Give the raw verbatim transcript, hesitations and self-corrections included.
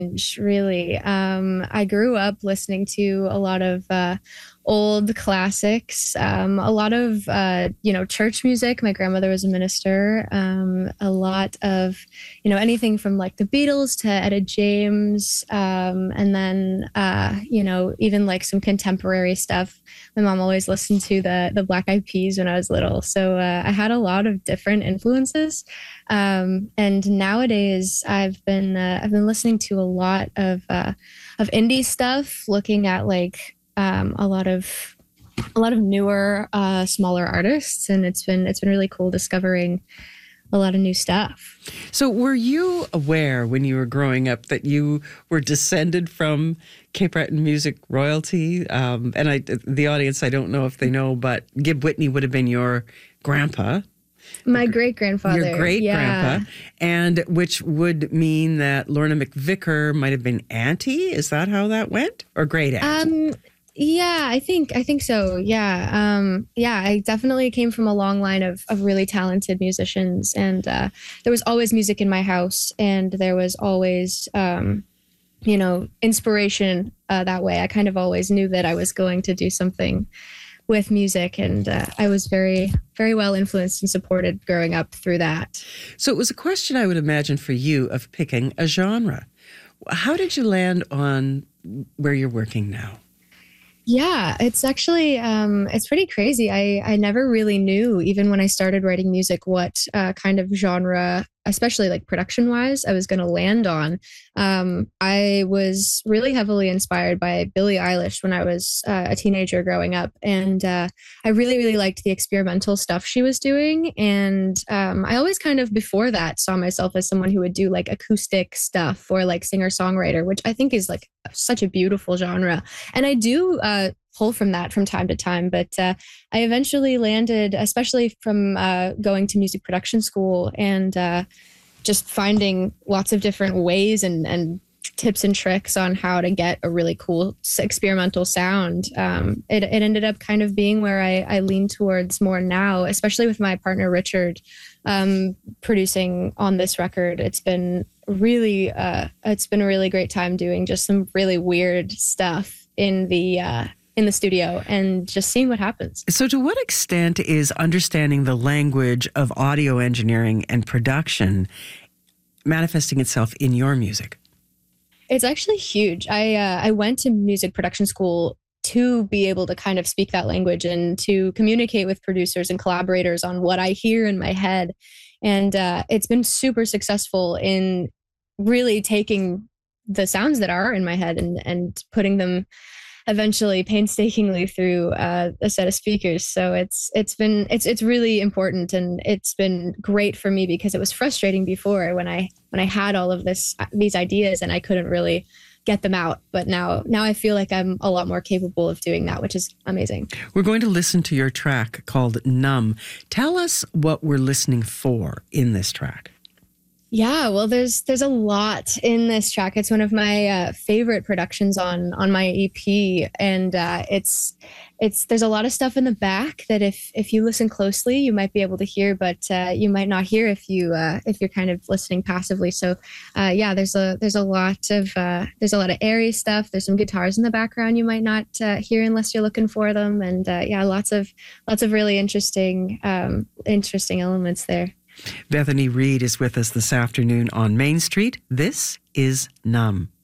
really. Um, I grew up listening to a lot of uh, old classics, um, a lot of, uh, you know, church music. My grandmother was a minister. Um, a lot of, you know, anything from like the Beatles to Etta James. Um, and then, uh, you know, even like some contemporary stuff. My mom always listened to the, the Black Eyed Peas when I was little. So uh, I had a lot of different influences. Um, and nowadays I've been, uh, I've been listening to a lot of, uh, of indie stuff, looking at like, um, a lot of, a lot of newer, uh, smaller artists. And it's been, it's been really cool discovering a lot of new stuff. So were you aware when you were growing up that you were descended from Cape Breton music royalty? Um, and I, the audience, I don't know if they know, but Gib Whitney would have been your grandpa. My great-grandfather. Your great-grandpa. Yeah. And which would mean that Lorna McVicker might have been auntie? Is that how that went? Or great auntie? Um, yeah, I think I think so. Yeah. Um, yeah, I definitely came from a long line of of really talented musicians, and uh, there was always music in my house, and there was always um, you know, inspiration uh, that way. I kind of always knew that I was going to do something with music, and uh, I was very, very well influenced and supported growing up through that. So it was a question I would imagine for you of picking a genre. How did you land on where you're working now? Yeah, it's actually, um, it's pretty crazy. I, I never really knew, even when I started writing music, what uh, kind of genre, especially like production wise, I was going to land on. Um, I was really heavily inspired by Billie Eilish when I was uh, a teenager growing up. And uh, I really, really liked the experimental stuff she was doing. And um, I always kind of before that saw myself as someone who would do like acoustic stuff or like singer-songwriter, which I think is like such a beautiful genre. And I do uh, pull from that from time to time. But uh, I eventually landed, especially from uh, going to music production school and uh, just finding lots of different ways and, and tips and tricks on how to get a really cool experimental sound. Um, it, it ended up kind of being where I, I lean towards more now, especially with my partner, Richard, um, producing on this record. It's been really, uh, it's been a really great time doing just some really weird stuff in the, uh, in the studio and just seeing what happens. So to what extent is understanding the language of audio engineering and production manifesting itself in your music? It's actually huge. I uh, I went to music production school to be able to kind of speak that language and to communicate with producers and collaborators on what I hear in my head. And uh, it's been super successful in really taking the sounds that are in my head and, and putting them eventually painstakingly through uh, a set of speakers. So it's it's been it's it's really important, and it's been great for me because it was frustrating before when I when I had all of this these ideas and I couldn't really get them out. But now now I feel like I'm a lot more capable of doing that, which is amazing. We're going to listen to your track called Numb. Tell us what we're listening for in this track. Yeah, well, there's there's a lot in this track. It's one of my uh, favorite productions on on my E P, and uh, it's it's there's a lot of stuff in the back that if if you listen closely, you might be able to hear, but uh, you might not hear if you uh, if you're kind of listening passively. So, uh, yeah, there's a there's a lot of uh, there's a lot of airy stuff. There's some guitars in the background you might not uh, hear unless you're looking for them, and uh, yeah, lots of lots of really interesting um, interesting elements there. Bethany Reed is with us this afternoon on Main Street. This is Numb.